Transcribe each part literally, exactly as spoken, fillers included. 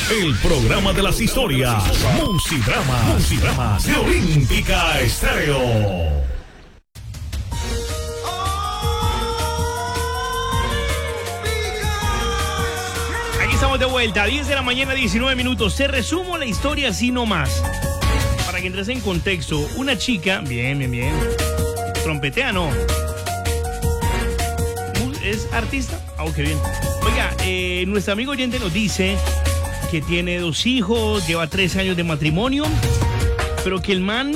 el programa de las historias. Musidramas, Musidramas de Olímpica Estéreo. Estamos de vuelta, diez de la mañana, diecinueve minutos. Te resumo la historia así nomás. Para que entres en contexto, una chica, bien, bien, bien. Trompetea, no. ¿Es artista? Ah, ok, bien. Oiga, eh, nuestro amigo oyente nos dice que tiene dos hijos, lleva tres años de matrimonio, pero que el man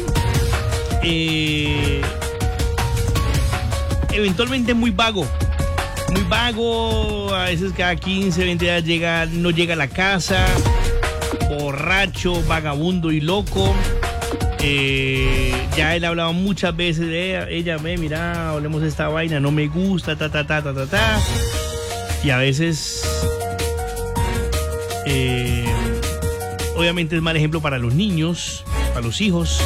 eh, eventualmente es muy vago. Muy vago, a veces cada quince, veinte días llega, no llega a la casa, borracho, vagabundo y loco. Eh, ya él ha hablado muchas veces de ella, ella me mira, hablemos de esta vaina, no me gusta, ta, ta, ta, ta, ta, ta. Y a veces, eh, obviamente es mal ejemplo para los niños, para los hijos.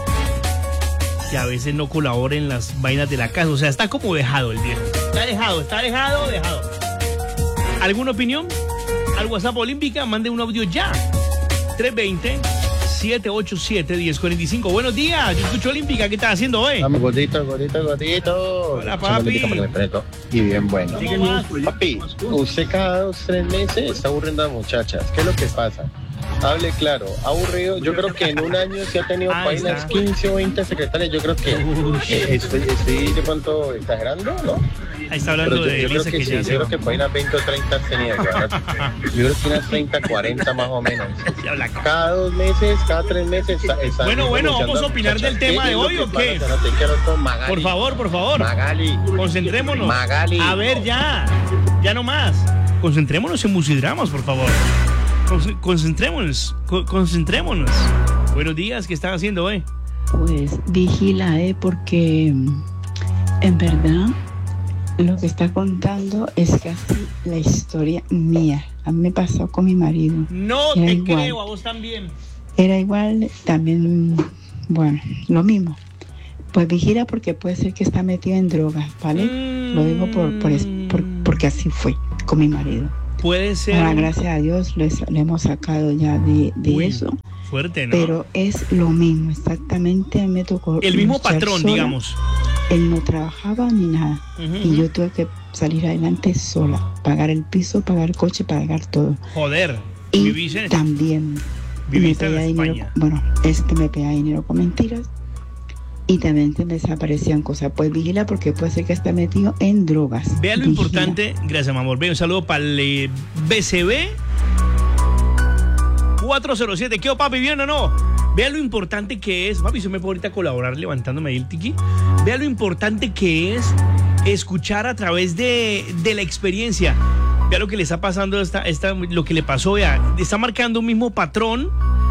Que a veces no colabora en las vainas de la casa. O sea, está como dejado el viejo. Está dejado, está dejado, dejado. ¿Alguna opinión? Al WhatsApp Olímpica, mande un audio ya. tres dos cero, siete ocho siete, uno cero cuatro cinco. Buenos días, yo escucho Olímpica. ¿Qué estás haciendo hoy? Vamos, gordito, gordito, gordito. Hola, papi. Y bien bueno. Papi, usted cada dos, tres meses está aburriendo a muchachas. ¿Qué es lo que pasa? Hable claro, aburrido. Yo creo que en un año si ha tenido Ahí páginas está. quince o veinte secretarias. Yo creo que eh, estoy, estoy de pronto exagerando, ¿no? Ahí está hablando Pero yo, de yo creo Elisa que, que sí, ya yo se creo va. que páginas veinte o treinta has tenido. ¿Verdad? Yo creo que unas treinta, cuarenta más o menos. Ya habla. Cada dos meses, cada tres meses. Está, está Bueno, bueno, negociando ¿vamos a opinar muchachas. del tema ¿Qué de es lo hoy que o qué? pasa? No te quiero con Magali. Por favor, por favor. Magali. Concentrémonos. Magali. A ver, ya. Ya no más. Concentrémonos en Musidramas, por favor. Con- concentrémonos. Co- concentrémonos. Buenos días, ¿qué están haciendo hoy? Pues vigila, ¿eh? Porque mm, en verdad lo que está contando es casi la historia mía. A mí me pasó con mi marido. No Era te igual. creo, a vos también. Era igual también, mm, bueno, lo mismo. Pues vigila porque puede ser que está metido en drogas, ¿vale? Mm. Lo digo por, por, es- por- porque así fue con mi marido. Puede ser. Ahora, gracias a Dios, lo, es- lo hemos sacado ya de, de Uy, eso. Fuerte, ¿no? Pero es lo mismo, exactamente me tocó. El mismo luchar patrón, sola. digamos. Él no trabajaba ni nada. Ujú, Y ujú. yo tuve que salir adelante sola. Pagar el piso, pagar el coche, pagar todo. Joder. Y Vivís en, también me viviste en pedía dinero. España. Bueno, este me pedía dinero con mentiras. Y también se me desaparecían cosas. Pues vigila porque puede ser que está metido en drogas. Vea lo Vigila. importante. Gracias, mi amor. Ve un saludo para el eh, B C B cuatro cero siete. ¿Qué, papi? ¿Bien o no? Vea lo importante que es. Papi, se me puede ahorita colaborar levantándome ahí el tiki. Vea lo importante que es escuchar a través de, de la experiencia. Vea lo que le está pasando, esta, esta, lo que le pasó. Vea, está marcando un mismo patrón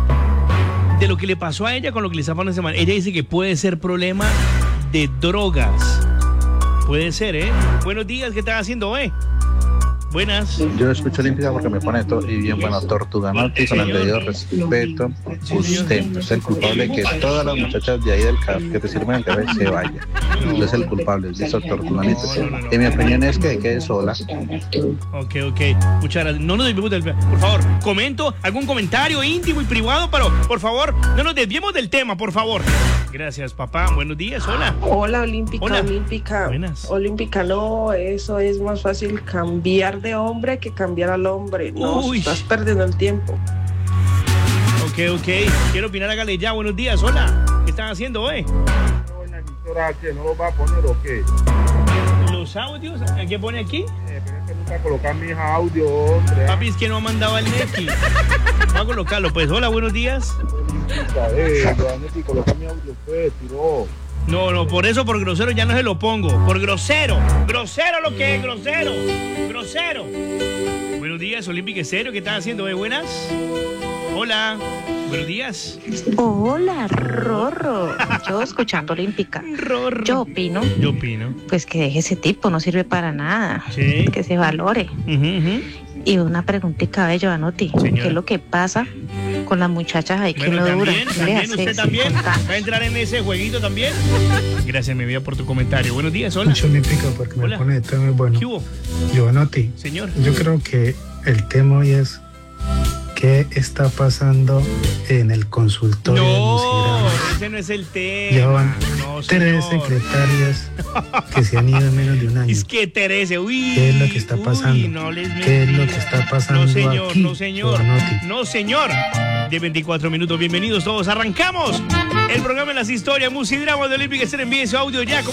de lo que le pasó a ella con lo que le está pasando a ese man. Ella dice que puede ser problema de drogas. Puede ser, ¿eh? Buenos días, ¿qué estás haciendo, eh? Buenas. Yo escucho Olímpica porque me pone todo y bien bueno, Tortuga Norte, con el debido respeto. Usted es el culpable de que todas las muchachas de ahí del café que te sirven el café se vayan. Usted es el culpable, dice Tortuga Norte. Y mi opinión es que quede sola. Ok, ok. Muchas gracias. No nos desviemos del... Por favor, comento algún comentario íntimo y privado, pero por favor, no nos desviemos del tema, por favor. Gracias, papá. Buenos días. Hola. Hola, Olímpica, Hola. Olímpica. Buenas. Olímpica, no, eso es más fácil cambiar de hombre que cambiar al hombre. No, Uy. estás perdiendo el tiempo. Ok, ok. Quiero opinar, hágale ya. Buenos días. Hola. ¿Qué están haciendo hoy? ¿Que no lo va a poner o qué? Los audios. ¿A qué pone aquí? Eh, pero es que nunca colocar mi hija audio, hombre. Papi, es que no ha mandado el Neki. Voy a colocarlo, pues. Hola, buenos días. Eh, Joanetti, colocar mi audio, pues, tiró. No, no, por eso, por grosero ya no se lo pongo. Por grosero. Grosero lo que es, grosero. Grosero. Buenos días, Olímpica Estéreo. ¿Qué están haciendo? ¿Eh? ¿Buenas? Hola. Buenos días. Hola, Rorro. Yo escuchando Olímpica. Rorro. Yo opino, Yo opino. pues que deje ese tipo, no sirve para nada. Sí. Que se valore. Ujú, ujú. Y una preguntita, Bello Anotti. Señora. ¿Qué es lo que pasa con las muchachas ahí que Bueno, no duran? también, ¿Qué también, le hace? usted Sí, también contanos. va a entrar en ese jueguito también. Gracias, mi vida, por tu comentario. Buenos días, hola. Mucho Olímpica porque me Hola. pone de tema muy bueno. ¿Qué hubo? Giovanotti, Señor. yo creo que el tema hoy es ¿Qué está pasando en el consultorio de No, Musigrama? ese no es el tema. Ya van No, tres señor. secretarias que se han ido en menos de un año. Es que Teresa, uy. ¿Qué es lo que está pasando? Uy, no les ¿Qué es lo mentira. que está pasando No, señor, aquí, no, señor. Giovanotti? No, señor. De veinticuatro minutos, bienvenidos todos. Arrancamos el programa de las historias, Musidrama de Olímpica Estéreo. Envíe su audio ya.